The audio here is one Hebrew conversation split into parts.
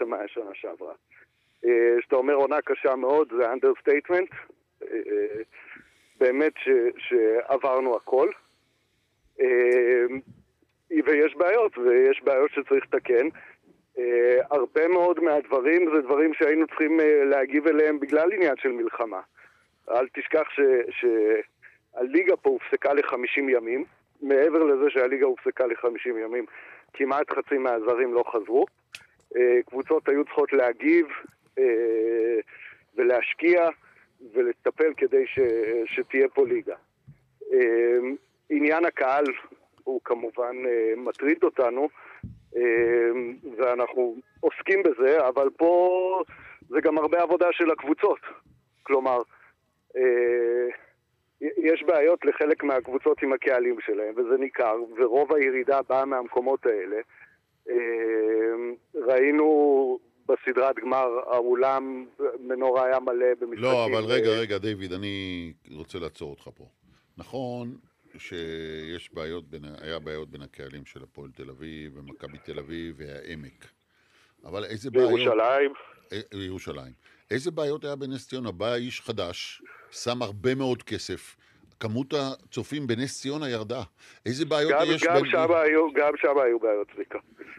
לכם מה היה שנה שעברה. שאתה אומר עונה קשה מאוד, זה understatement. באמת שעברנו הכל. ויש בעיות שצריך לתקן. הרבה מאוד מהדברים זה דברים שהיינו צריכים להגיב אליהם בגלל עניין של מלחמה. אל תשכח שהליגה פה הופסקה ל50 ימים. מעבר לזה שהליגה הופסקה ל50 ימים, כמעט חצי מהזרים לא חזרו. קבוצות היו צריכות להגיב ולהשקיע ולטפל כדי שתהיה פה ליגה. עניין הקהל הוא כמובן מטריד אותנו, ואנחנו עוסקים בזה, אבל פה זה גם הרבה עבודה של הקבוצות. כלומר, יש בעיות לחלק מהקבוצות עם הקהלים שלהם, וזה ניכר, ורוב הירידה באה מהמקומות האלה. ראינו בסדרת גמר, האולם מנורה היה מלא במשחקים. לא, אבל רגע, דיוויד, אני רוצה לעצור אותך פה. נכון שיש היה בעיות בין הקהלים של הפועל תל אביב, ומכבי תל אביב, והעמק. אבל איזה בעיות... בירושלים. איזה בעיות היה בנס ציונה? בא איש חדש, שם הרבה מאוד כסף, כמות הצופים בנס ציונה ירדה. איזה בעיות יש... גם שם היו בעיות, צביקה.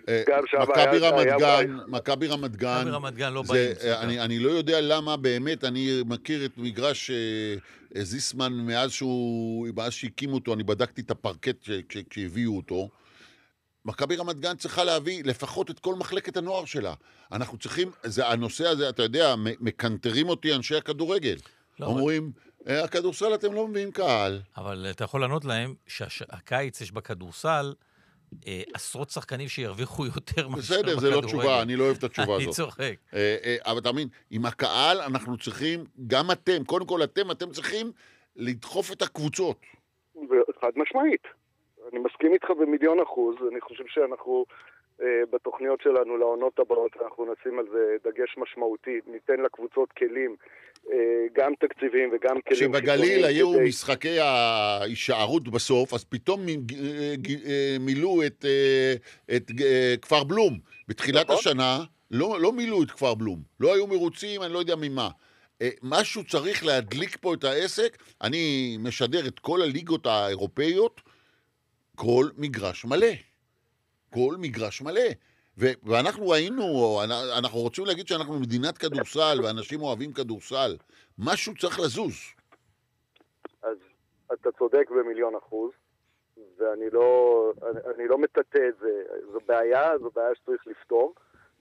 מכבי רמת גן לא באים. אני לא יודע למה באמת, אני מכיר את מגרש זיסמן מאז שהקימו אותו, אני בדקתי את הפרקט כשהביאו אותו. מכבי רמת גן צריכה להביא לפחות את כל מחלקת הנוער שלה. אנחנו צריכים, הנושא הזה, אתה יודע, מקנטרים אותי אנשי הכדורגל. אומרים, הכדורסל אתם לא מביאים קהל. אבל אתה יכול לענות להם שהקיץ יש בכדורסל עשרות שחקנים שירוויחו יותר מאשר בכדורגל. בסדר, זה לא תשובה, אני לא אוהב את התשובה הזאת. אני צוחק. אבל אתה מבין, עם הקהל אנחנו צריכים, גם אתם, קודם כל אתם צריכים לדחוף את הקבוצות. חד משמעית. אני מסכים איתך ב1,000,000%. אני חושב שאנחנו בתוכניות שלנו לעונות הבאות, אנחנו נשים על זה דגש משמעותי. ניתן לקבוצות כלים, גם תקציבים וגם כלים... שבגליל היו משחקי ההישארות בסוף, אז פתאום מילאו את כפר בלום. בתחילת השנה לא מילאו את כפר בלום. לא היו מרוצים, אני לא יודע ממה. משהו צריך להדליק פה את העסק. אני משדר את כל הליגות האירופאיות, כל מגרש מלא. כל מגרש מלא. ואנחנו ראינו, אנחנו רוצים להגיד שאנחנו מדינת כדורסל, ואנשים אוהבים כדורסל. משהו צריך לזוז. אז אתה צודק ב1,000,000%, ואני לא מטאטא את זה. זו בעיה שצריך לפתור.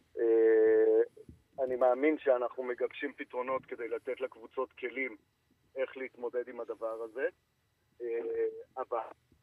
אני מאמין שאנחנו מגבשים פתרונות כדי לתת לקבוצות כלים איך להתמודד עם הדבר הזה. אבל...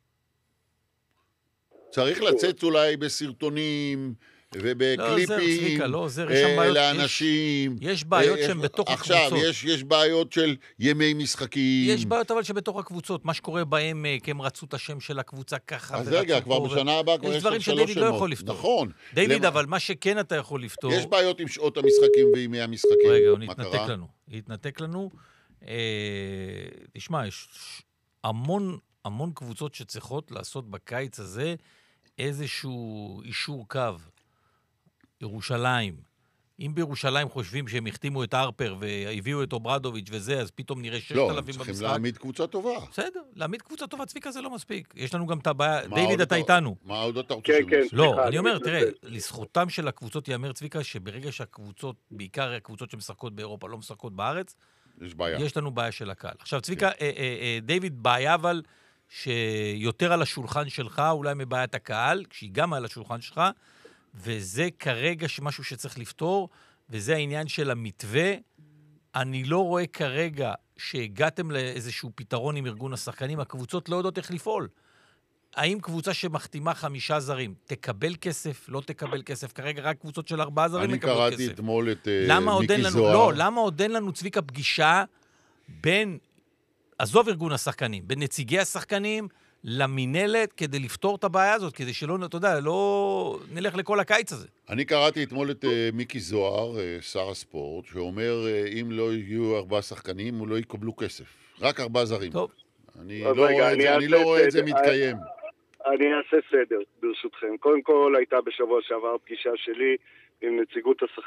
צריך לצאת אולי בסרטונים ובקליפים לאנשים. יש בעיות שהן בתוך הקבוצות. עכשיו, יש בעיות של ימי משחקים. יש בעיות אבל שבתוך הקבוצות, מה שקורה בהם, כי הם רצו את השם של הקבוצה ככה. אז רגע, כבר בשנה הבאה כבר יש דברים שדיוויד לא יכול לפתור. נכון. דיוויד, אבל מה שכן אתה יכול לפתור... יש בעיות עם שעות המשחקים וימי המשחקים. רגע, הוא התנתק לנו. תשמע, יש המון קבוצות שצריכות לעשות בקיץ הזה איזשהו אישור קו. ירושלים. אם בירושלים חושבים שהם החתימו את ארפר והביאו את אוברדוביץ' וזה, אז פתאום נראה 6,000 במשחק. לא, צריכים להעמיד קבוצה טובה. בסדר, להעמיד קבוצה טובה, צביקה זה לא מספיק. יש לנו גם את הבעיה, דיוויד אתה איתנו. מה עוד אתה רוצה כן, לא, אני אומר, תראה, לזכותם של הקבוצות יאמר צביקה, שברגע שהקבוצות, בעיקר הקבוצות שמשחקות באירופה, לא משחקות בארץ, יש לנו בעיה של הקהל. עכשיו, צביקה, דיוויד, בעיה אבל שיותר על השולחן שלך, אולי מבעיית הקהל, כשהיא גם על השולחן שלך, וזה כרגע משהו שצריך לפתור, וזה העניין של המתווה. אני לא רואה כרגע שהגעתם לאיזשהו פתרון עם ארגון השחקנים, הקבוצות לא יודעות איך לפעול. האם קבוצה שמחתימה 5 זרים, תקבל כסף, לא תקבל כסף? כרגע רק קבוצות של 4 זרים מקבלות כסף. אני קראתי אתמול את מיקי זוהר. לא, למה עוד אין לנו צביקה פגישה בין, עזוב ארגון השחקנים, בין נציגי השחקנים למינלת כדי לפתור את הבעיה הזאת, כדי שלא, אתה יודע, לא נלך לכל הקיץ הזה. אני קראתי אתמול את מיקי זוהר, שר הספורט, שאומר, אם לא יהיו 4 שחקנים, הוא לא יקבלו כסף. רק 4 זרים. טוב. אני לא רואה את זה מתקיים. אני אעשה סדר, ברשותכם. קודם כל, הייתה בשבוע שעבר פגישה שלי עם נציגות